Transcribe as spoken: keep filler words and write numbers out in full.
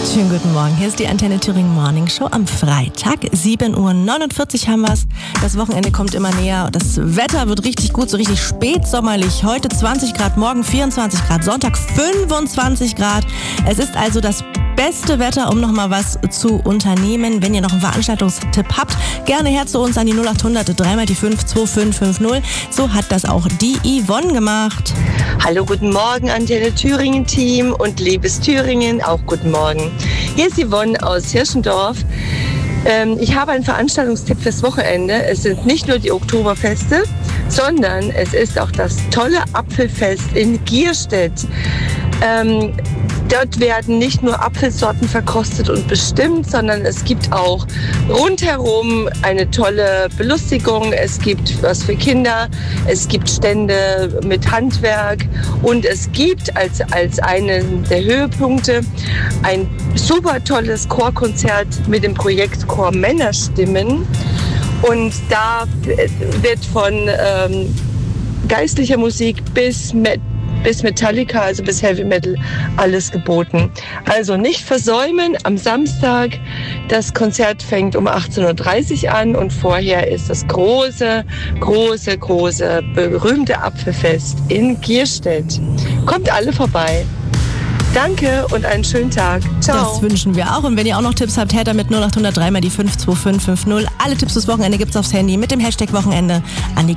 Schönen guten Morgen, hier ist die Antenne Thüringen Morning Show am Freitag, sieben Uhr neunundvierzig haben wir's. Das Wochenende kommt immer näher, das Wetter wird richtig gut, so richtig spätsommerlich. Heute zwanzig Grad, morgen vierundzwanzig Grad, Sonntag fünfundzwanzig Grad. Es ist also das beste Wetter, um noch mal was zu unternehmen. Wenn ihr noch einen Veranstaltungstipp habt, gerne her zu uns an die null acht hundert drei mal die fünf zwei fünf fünf null. So hat das auch die Yvonne gemacht. Hallo, guten Morgen, Antenne Thüringen Team und liebes Thüringen, auch guten Morgen. Hier ist Yvonne aus Hirschendorf. Ähm, ich habe einen Veranstaltungstipp fürs Wochenende. Es sind nicht nur die Oktoberfeste, sondern es ist auch das tolle Apfelfest in Gierstedt. Ähm, Dort werden nicht nur Apfelsorten verkostet und bestimmt, sondern es gibt auch rundherum eine tolle Belustigung. Es gibt was für Kinder, es gibt Stände mit Handwerk und es gibt als, als einen der Höhepunkte ein super tolles Chorkonzert mit dem Projektchor Männerstimmen. Und da wird von ähm, geistlicher Musik bis mit bis Metallica, also bis Heavy Metal, alles geboten. Also nicht versäumen, am Samstag, das Konzert fängt um achtzehn Uhr dreißig an und vorher ist das große, große, große, berühmte Apfelfest in Gierstedt. Kommt alle vorbei. Danke und einen schönen Tag. Ciao. Das wünschen wir auch. Und wenn ihr auch noch Tipps habt, her damit null acht hundert drei mal die fünf zwei fünf fünf null. Alle Tipps fürs Wochenende gibt's aufs Handy mit dem Hashtag Wochenende an die